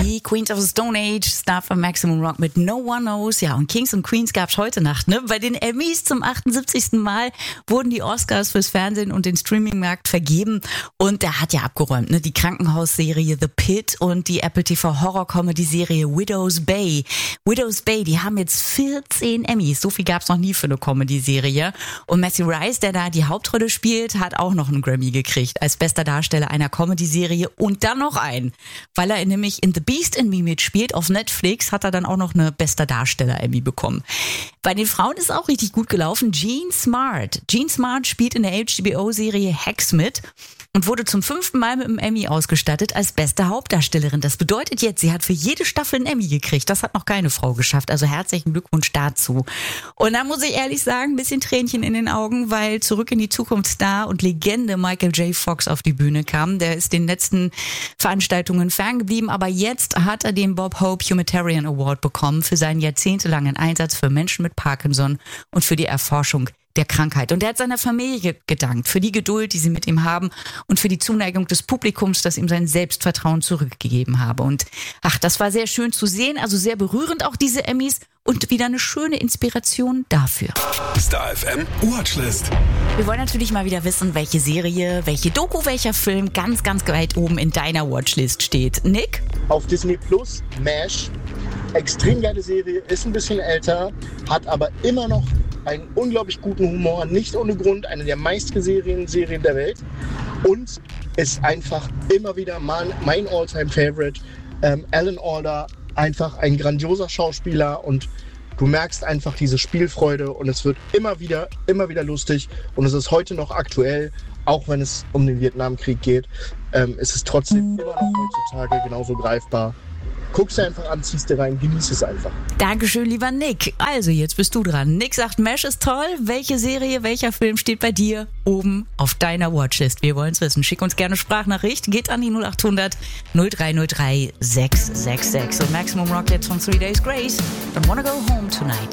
R&B, Queens of the Stone Age, Star von Maximum Rock mit No One Knows. Ja, und Kings und Queens gab's heute Nacht, ne? Bei den Emmys zum 78. Mal wurden die Oscars fürs Fernsehen und den Streamingmarkt vergeben. Und der hat ja abgeräumt, ne? Die Krankenhausserie The Pit und die Apple TV Horror-Comedy-Serie Widow's Bay. Widow's Bay, die haben jetzt 14 Emmys. So viel gab's noch nie für eine Comedy-Serie. Und Matthew Rice, der da die Hauptrolle spielt, hat auch noch einen Grammy gekriegt als bester Darsteller einer Comedy-Serie und dann noch einen. Weil er nämlich in The Beast in Me mitspielt auf Netflix, hat er dann auch noch eine bester Darsteller-Emmy bekommen. Bei den Frauen ist auch richtig gut gelaufen. Jean Smart. Jean Smart spielt in der HBO-Serie Hacks mit und wurde zum 5. Mal mit einem Emmy ausgestattet als beste Hauptdarstellerin. Das bedeutet jetzt, sie hat für jede Staffel einen Emmy gekriegt. Das hat noch keine Frau geschafft. Also herzlichen Glückwunsch dazu. Und da muss ich ehrlich sagen, ein bisschen Tränchen in den Augen, weil Zurück in die Zukunft Star und Legende Michael J. Fox auf die Bühne kam. Der ist den letzten Veranstaltungen ferngeblieben, aber jetzt hat er den Bob Hope Humanitarian Award bekommen für seinen jahrzehntelangen Einsatz für Menschen mit Parkinson und für die Erforschung der Krankheit. Und er hat seiner Familie gedankt für die Geduld, die sie mit ihm haben und für die Zuneigung des Publikums, das ihm sein Selbstvertrauen zurückgegeben habe. Und das war sehr schön zu sehen, also sehr berührend auch diese Emmys und wieder eine schöne Inspiration dafür. Star FM Watchlist. Wir wollen natürlich mal wieder wissen, welche Serie, welche Doku, welcher Film ganz, ganz weit oben in deiner Watchlist steht. Nick? Auf Disney Plus, MASH. Extrem geile Serie, ist ein bisschen älter, hat aber immer noch einen unglaublich guten Humor, nicht ohne Grund, eine der meistgesehenen Serien der Welt und ist einfach immer wieder mein All-Time-Favorite. Alan Alda, einfach ein grandioser Schauspieler und du merkst einfach diese Spielfreude und es wird immer wieder lustig und es ist heute noch aktuell, auch wenn es um den Vietnamkrieg geht, ist es trotzdem immer noch heutzutage genauso greifbar. Guck's dir einfach an, ziehst dir rein, genieß es einfach. Dankeschön, lieber Nick. Also, jetzt bist du dran. Nick sagt, MASH ist toll. Welche Serie, welcher Film steht bei dir oben auf deiner Watchlist? Wir wollen's wissen. Schick uns gerne Sprachnachricht. Geht an die 0800 0303 666. Und Maximum Rock jetzt von 3 Days Grace. Don't wanna go home tonight.